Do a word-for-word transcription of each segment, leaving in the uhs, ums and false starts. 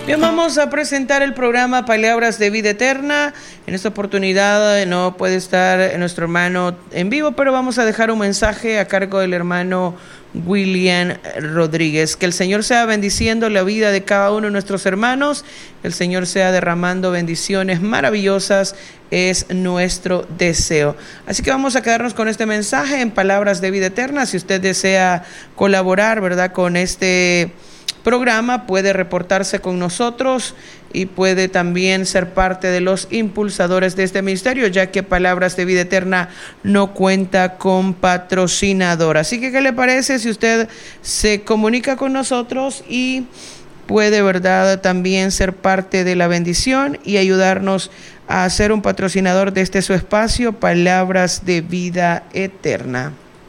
Bien, vamos a presentar el programa Palabras de Vida Eterna. En esta oportunidad no puede estar nuestro hermano en vivo, pero vamos a dejar un mensaje a cargo del hermano William Rodríguez. Que el Señor sea bendiciendo la vida de cada uno de nuestros hermanos, que el Señor sea derramando bendiciones maravillosas, es nuestro deseo. Así que vamos a quedarnos con este mensaje en Palabras de Vida Eterna. Si usted desea colaborar, ¿verdad?, con este programa, puede reportarse con nosotros y puede también ser parte de los impulsadores de este ministerio, ya que Palabras de Vida Eterna no cuenta con patrocinador. Así que, ¿qué le parece si usted se comunica con nosotros y puede, verdad, también ser parte de la bendición y ayudarnos a ser un patrocinador de este su espacio, Palabras de Vida Eterna?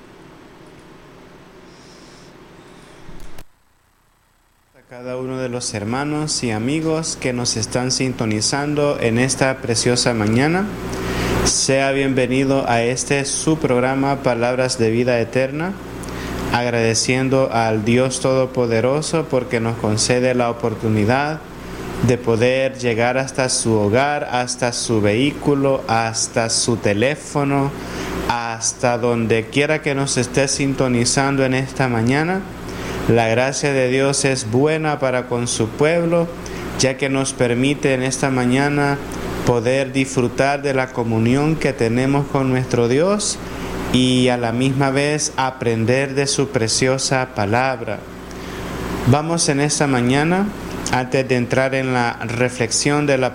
Cada uno de los hermanos y amigos que nos están sintonizando en esta preciosa mañana, sea bienvenido a este su programa Palabras de Vida Eterna, agradeciendo al Dios Todopoderoso porque nos concede la oportunidad de poder llegar hasta su hogar, hasta su vehículo, hasta su teléfono, hasta donde quiera que nos esté sintonizando en esta mañana. La gracia de Dios es buena para con su pueblo, ya que nos permite en esta mañana poder disfrutar de la comunión que tenemos con nuestro Dios y a la misma vez aprender de su preciosa palabra. Vamos en esta mañana, antes de entrar en la reflexión de la